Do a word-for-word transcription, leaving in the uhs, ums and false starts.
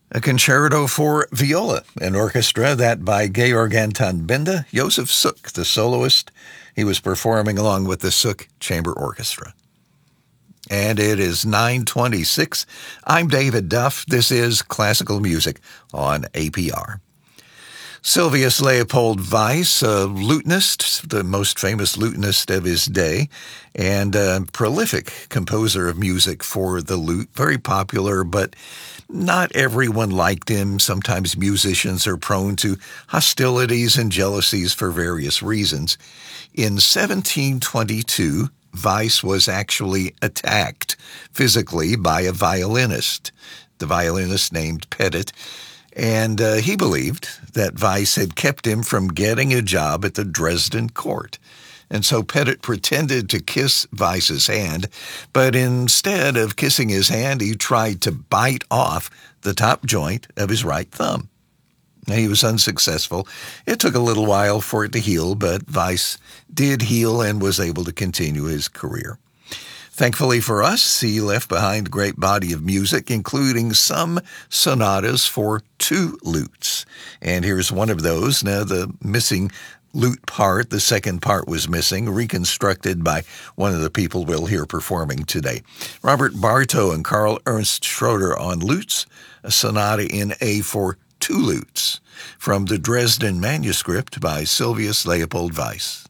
A concerto for viola and orchestra, that by Georg Anton Benda, Josef Suk, the soloist. He was performing along with the Suk Chamber Orchestra. And it is nine twenty-six. I'm David Duff. This is Classical Music on A P R. Sylvius Leopold Weiss, a lutenist, the most famous lutenist of his day, and a prolific composer of music for the lute. Very popular, but not everyone liked him. Sometimes musicians are prone to hostilities and jealousies for various reasons. In seventeen twenty-two, Weiss was actually attacked physically by a violinist, the violinist named Pettit. And uh, he believed that Weiss had kept him from getting a job at the Dresden court. And so Pettit pretended to kiss Weiss's hand, but instead of kissing his hand, he tried to bite off the top joint of his right thumb. He was unsuccessful. It took a little while for it to heal, but Weiss did heal and was able to continue his career. Thankfully for us, he left behind a great body of music, including some sonatas for two lutes. And here's one of those. Now, the missing lute part, the second part was missing, reconstructed by one of the people we'll hear performing today. Robert Bartow and Karl Ernst Schroeder on lutes, a sonata in A for two lutes, from the Dresden manuscript by Sylvius Leopold Weiss.